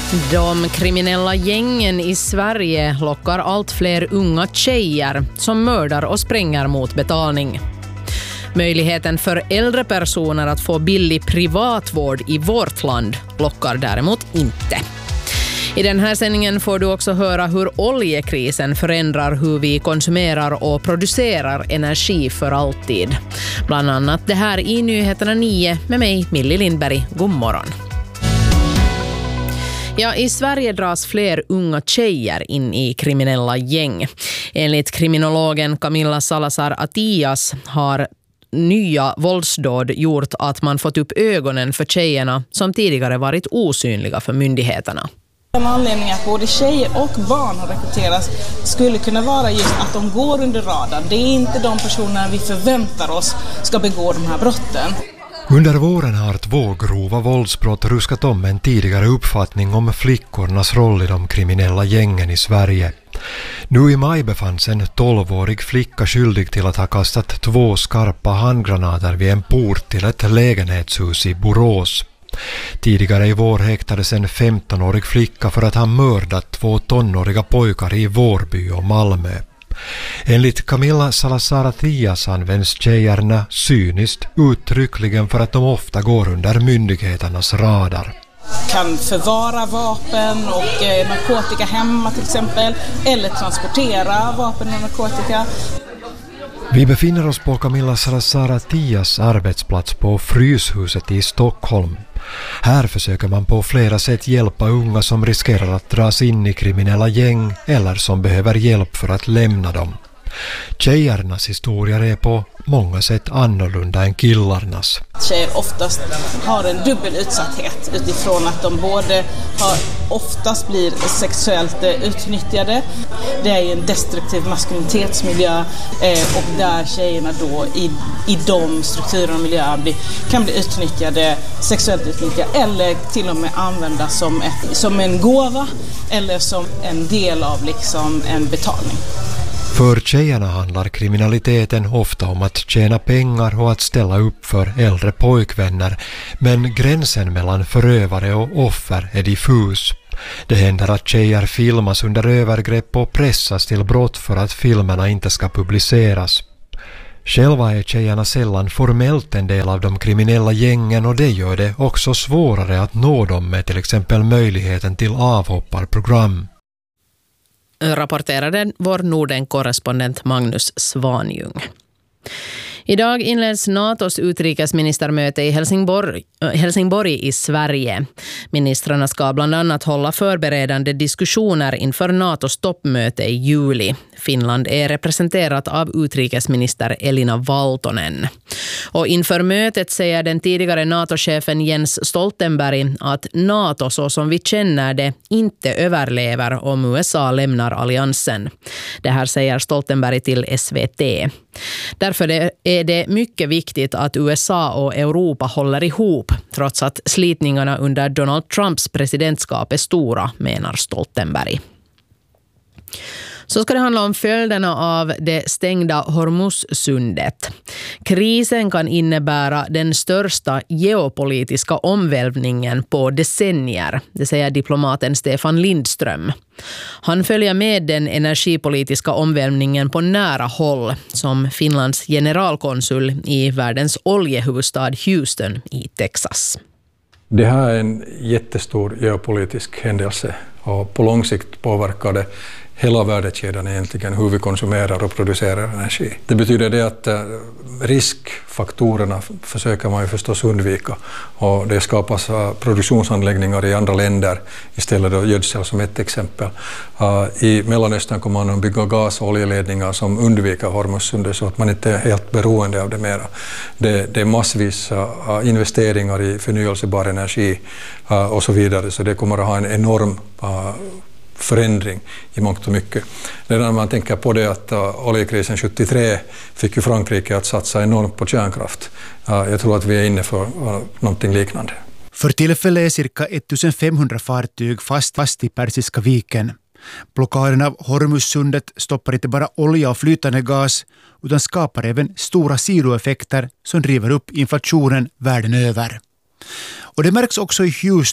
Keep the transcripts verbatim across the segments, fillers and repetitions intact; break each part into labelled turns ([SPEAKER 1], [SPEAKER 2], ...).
[SPEAKER 1] De kriminella gängen i Sverige lockar allt fler unga tjejer som mördar och spränger mot betalning. Möjligheten för äldre personer att få billig privatvård i vårt land lockar däremot inte. I den här sändningen får du också höra hur oljekrisen förändrar hur vi konsumerar och producerar energi för alltid. Bland annat det här i Nyheterna nio med mig, Millie Lindberg. God morgon. Ja, i Sverige dras fler unga tjejer in i kriminella gäng. Enligt kriminologen Camilla Salazar Atias har nya våldsdåd gjort att man fått upp ögonen för tjejerna som tidigare varit osynliga för myndigheterna.
[SPEAKER 2] En anledning att både tjejer och barn har rekryterats skulle kunna vara just att de går under radarn. Det är inte de personer vi förväntar oss ska begå de här brotten.
[SPEAKER 3] Under våren har två grova våldsbrott ruskat om en tidigare uppfattning om flickornas roll i de kriminella gängen i Sverige. Nu i maj befanns en tolvårig flicka skyldig till att ha kastat två skarpa handgranater vid en port till ett lägenhetshus i Borås. Tidigare i vår häktades en femtonårig flicka för att ha mördat två tonåriga pojkar i Vårby och Malmö. Enligt Camilla Salazar Atias används tjejerna cyniskt uttryckligen för att de ofta går under myndigheternas radar.
[SPEAKER 2] Kan förvara vapen och eh, narkotika hemma till exempel, eller transportera vapen och narkotika.
[SPEAKER 3] Vi befinner oss på Camilla Salazar Atias arbetsplats på Fryshuset i Stockholm. Här försöker man på flera sätt hjälpa unga som riskerar att dras in i kriminella gäng eller som behöver hjälp för att lämna dem. Tjejernas historier är på många sätt annorlunda än killarnas.
[SPEAKER 2] Tjejer oftast har en dubbel utsatthet utifrån att de både har, oftast blir sexuellt utnyttjade. Det är en destruktiv maskulinitetsmiljö eh, och där tjejerna då i, i de strukturerna och miljöer blir, kan bli utnyttjade, sexuellt utnyttjade eller till och med användas som, ett, som en gåva eller som en del av liksom en betalning.
[SPEAKER 3] För tjejerna handlar kriminaliteten ofta om att tjäna pengar och att ställa upp för äldre pojkvänner, men gränsen mellan förövare och offer är diffus. Det händer att tjejer filmas under övergrepp och pressas till brott för att filmerna inte ska publiceras. Själva är tjejerna sällan formellt en del av de kriminella gängen och det gör det också svårare att nå dem med till exempel möjligheten till avhopparprogram.
[SPEAKER 1] Rapporterade vår Norden-korrespondent Magnus Svanjung. Idag inleds NATOs utrikesministermöte i Helsingborg, Helsingborg i Sverige. Ministrarna ska bland annat hålla förberedande diskussioner inför NATOs toppmöte i juli. Finland är representerat av utrikesminister Elina Valtonen. Och inför mötet säger den tidigare NATO-chefen Jens Stoltenberg att NATO så som vi känner det inte överlever om U S A lämnar alliansen. Det här säger Stoltenberg till S V T. Därför är det mycket viktigt att U S A och Europa håller ihop, trots att slitningarna under Donald Trumps presidentskap är stora, menar Stoltenberg. Så ska det handla om följderna av det stängda Hormuzsundet. Krisen kan innebära den största geopolitiska omvälvningen på decennier, det säger diplomaten Stefan Lindström. Han följer med den energipolitiska omvälvningen på nära håll som Finlands generalkonsul i världens oljehuvudstad Houston i Texas.
[SPEAKER 4] Det här är en jättestor geopolitisk händelse och på lång sikt påverkar det hela värdekedjan egentligen, hur vi konsumerar och producerar energi. Det betyder det att riskfaktorerna försöker man ju förstås undvika och det skapas produktionsanläggningar i andra länder istället för gödsel som ett exempel. I Mellanöstern kommer man att bygga gas- och oljeledningar som undviker Hormuzsundet så att man inte är helt beroende av det mera. Det, det är massvis investeringar i förnyelsebar energi och så vidare, så det kommer att ha en enorm förändring i mångt och mycket. Redan man tänker på det att uh, oljekrisen sjuttiotre fick ju Frankrike att satsa enormt på kärnkraft. Uh, jag tror att vi är inne för uh, någonting liknande.
[SPEAKER 5] För tillfället är cirka femtonhundra fartyg fast, fast i Persiska viken. Blockaden av Hormuzsundet stoppar inte bara olja och flytande gas utan skapar även stora sidoeffekter som driver upp inflationen världen över. Och det märks också i Houston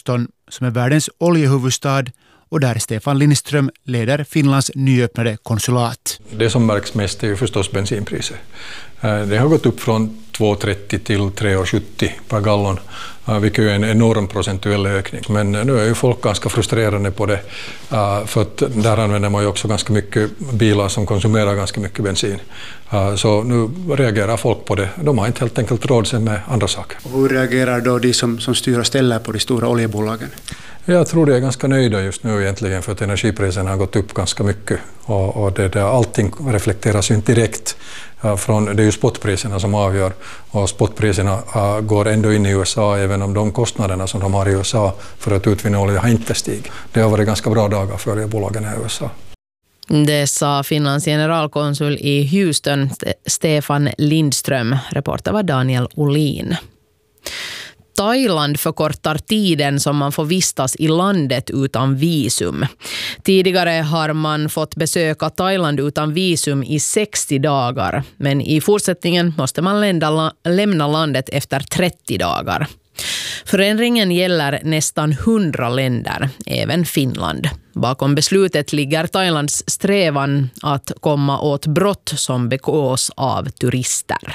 [SPEAKER 5] som är världens oljehuvudstad och där Stefan Lindström leder Finlands nyöppnade konsulat.
[SPEAKER 4] Det som märks mest är ju förstås bensinpriset. Det har gått upp från två trettio till tre sjuttio per gallon, vilket är en enorm procentuell ökning. Men nu är ju folk ganska frustrerade på det, för att där använder man ju också ganska mycket bilar som konsumerar ganska mycket bensin. Så nu reagerar folk på det. De har inte helt enkelt råd sen med andra saker.
[SPEAKER 5] Och hur reagerar då de som, som styr och ställer på de stora oljebolagen?
[SPEAKER 4] Jag tror de är ganska nöjda just nu egentligen, för att energipriserna har gått upp ganska mycket. Och, och det där, allting reflekteras ju inte direkt från, det är ju spotpriserna som avgör, och spotpriserna uh, går ändå in i U S A, även om de kostnaderna som de har i U S A för att utvinna olja har inte stigit. Det har varit ganska bra dagar för oljebolagen i U S A.
[SPEAKER 1] Det sa Finlands generalkonsul i Houston, Stefan Lindström. Reporter var Daniel Olin. Thailand förkortar tiden som man får vistas i landet utan visum. Tidigare har man fått besöka Thailand utan visum i sextio dagar, men i fortsättningen måste man lämna, lämna landet efter trettio dagar. Förändringen gäller nästan hundra länder, även Finland. Bakom beslutet ligger Thailands strävan att komma åt brott som begås av turister.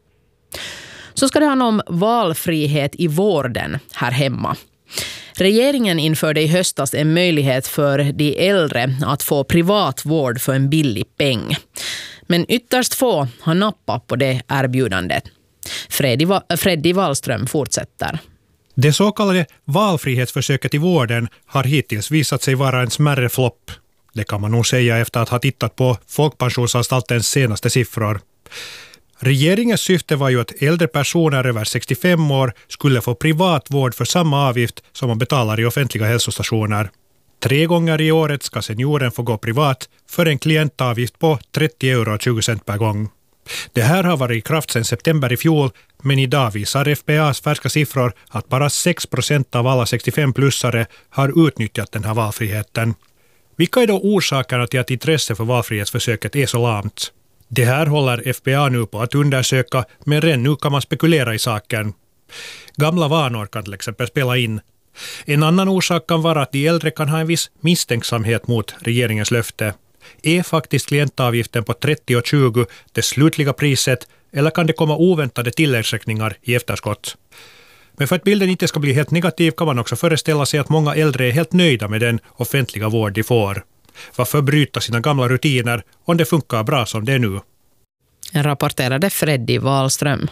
[SPEAKER 1] Så ska det handla om valfrihet i vården här hemma. Regeringen införde i höstas en möjlighet för de äldre att få privat vård för en billig peng. Men ytterst få har nappat på det erbjudandet. Freddy, Freddy Wallström fortsätter.
[SPEAKER 6] Det så kallade valfrihetsförsöket i vården har hittills visat sig vara en smärre flopp. Det kan man nog säga efter att ha tittat på Folkpensionsanstaltens senaste siffror. Regeringens syfte var ju att äldre personer över sextiofem år skulle få privat vård för samma avgift som man betalar i offentliga hälsostationer. Tre gånger i året ska senioren få gå privat för en klientavgift på trettio euro och tjugo cent per gång. Det här har varit i kraft sedan september i fjol, men idag visar F B A:s färska siffror att bara sex procent av alla sextiofem-plussare har utnyttjat den här valfriheten. Vilka är då orsakerna till att intresset för valfrihetsförsöket är så lamt? Det här håller F B A nu på att undersöka, men redan nu kan man spekulera i saken. Gamla vanor kan till exempel spela in. En annan orsak kan vara att de äldre kan ha en viss misstänksamhet mot regeringens löfte. Är faktiskt klientavgiften på trettio och tjugo det slutliga priset, eller kan det komma oväntade tilläggsräkningar i efterskott? Men för att bilden inte ska bli helt negativ kan man också föreställa sig att många äldre är helt nöjda med den offentliga vård de får. Varför bryta sina gamla rutiner om det funkar bra som det är nu?
[SPEAKER 1] Rapporterade Freddy Wallström.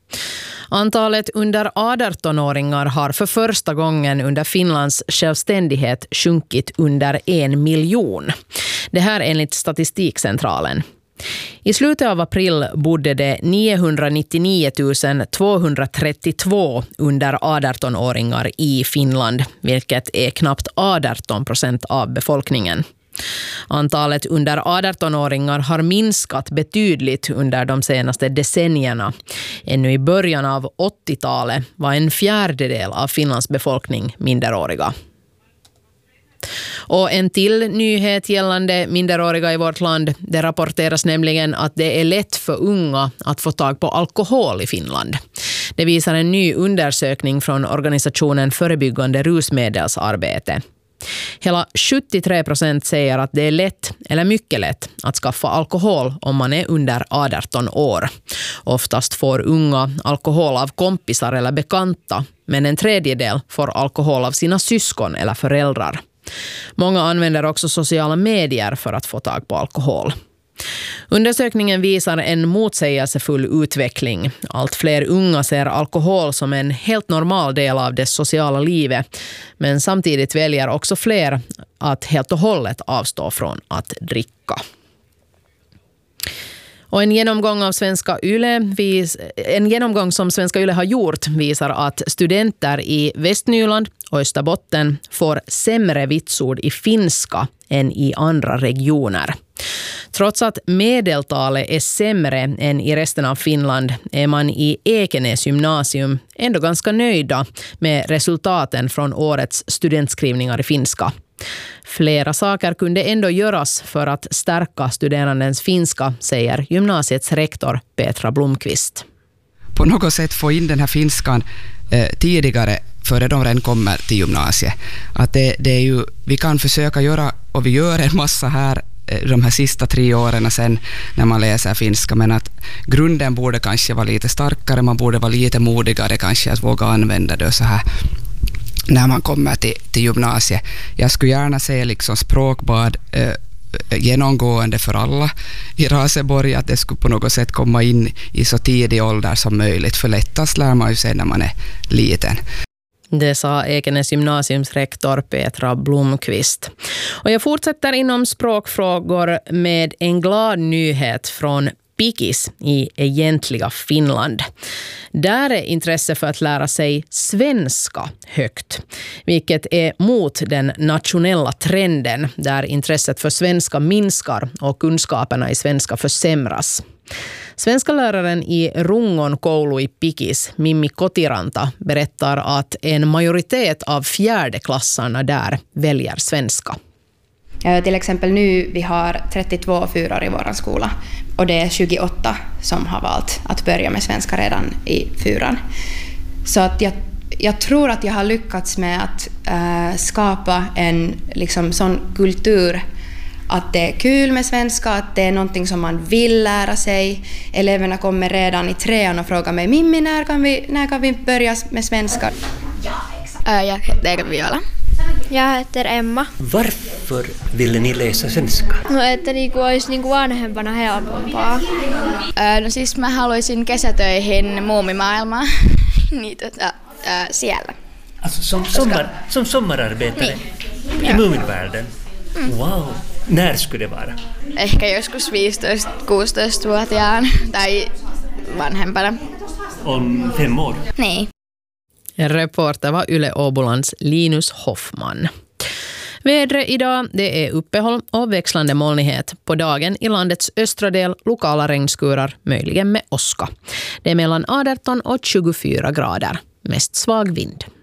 [SPEAKER 1] Antalet under arton-åringar har för första gången under Finlands självständighet sjunkit under en miljon. Det här enligt Statistikcentralen. I slutet av april bodde det niohundranittionio tusen tvåhundratrettiotvå under arton-åringar i Finland, vilket är knappt arton procent av befolkningen. Antalet under arton-åringar har minskat betydligt under de senaste decennierna. Ännu i början av åttiotalet var en fjärdedel av Finlands befolkning minderåriga. Och en till nyhet gällande minderåriga i vårt land. Det rapporteras nämligen att det är lätt för unga att få tag på alkohol i Finland. Det visar en ny undersökning från organisationen Förebyggande rusmedelsarbete. Hela sjuttiotre procent säger att det är lätt eller mycket lätt att skaffa alkohol om man är under arton år. Oftast får unga alkohol av kompisar eller bekanta, men en tredjedel får alkohol av sina syskon eller föräldrar. Många använder också sociala medier för att få tag på alkohol. Undersökningen visar en motsägelsefull utveckling. Allt fler unga ser alkohol som en helt normal del av det sociala livet, men samtidigt väljer också fler att helt och hållet avstå från att dricka. Och en genomgång av Svenska Yle vis, en genomgång som Svenska Yle har gjort visar att studenter i Västnyland och Österbotten får sämre vitsord i finska än i andra regioner. Trots att medeltalet är sämre än i resten av Finland är man i Ekenäs gymnasium ändå ganska nöjda med resultaten från årets studentskrivningar i finska. Flera saker kunde ändå göras för att stärka studerandens finska, säger gymnasiets rektor Petra Blomqvist.
[SPEAKER 7] På något sätt få in den här finskan eh, tidigare före de redan kommer till gymnasiet. Att det, det är ju, vi kan försöka göra, och vi gör en massa här de här sista tre åren sen när man läser finska, men att grunden borde kanske vara lite starkare, man borde vara lite modigare kanske att våga använda det så här när man kommer till, till gymnasiet. Jag skulle gärna se liksom språkbad eh, genomgående för alla i Raseborg, att det skulle på något sätt komma in i så tidig ålder som möjligt, för lättast lär man ju sig när man är liten.
[SPEAKER 1] Det sa Ekenäs gymnasiums rektor Petra Blomqvist. Och jag fortsätter inom språkfrågor med en glad nyhet från Pikis i egentliga Finland. Där är intresse för att lära sig svenska högt, vilket är mot den nationella trenden där intresset för svenska minskar och kunskaperna i svenska försämras. Svenska läraren i Rungon koulu i Pikis, Mimmi Kotiranta, berättar att en majoritet av fjärdeklassarna där väljer svenska.
[SPEAKER 8] Till exempel nu vi har trettiotvå fyror i vår skola och det är tjugoåtta som har valt att börja med svenska redan i fyran. Så att jag, jag tror att jag har lyckats med att äh, skapa en liksom, sån kultur att det är kul med svenska, att det är någonting som man vill lära sig. Eleverna kommer redan i trean och frågar mig, Mimmi, när kan vi, när kan vi börja med svenska?
[SPEAKER 9] Jag heter Viola. Jag heter Emma.
[SPEAKER 10] Varför ville ni läsa svenska?
[SPEAKER 9] No, että niinku olisi niinku vanhempana helpompaa. Öö, no siis mä haluaisin kesätöihin muumimaailmaan, niin tota, öö, siellä.
[SPEAKER 10] Alltså som, sommar, som sommararbetare niin. I Muminvärlden? Mm. Wow! När skulle det vara?
[SPEAKER 9] Ehkä joskus viisitoista kuusitoista-vuotiaan tai vanhempana.
[SPEAKER 10] Om fem år?
[SPEAKER 9] Niin.
[SPEAKER 1] Reporter var Yle Åbolands Linus Hoffman. Vädret idag, det är uppehåll och växlande molnighet. På dagen i landets östra del lokala regnskurar, möjligen med åska. Det är mellan arton och tjugofyra grader. Mest svag vind.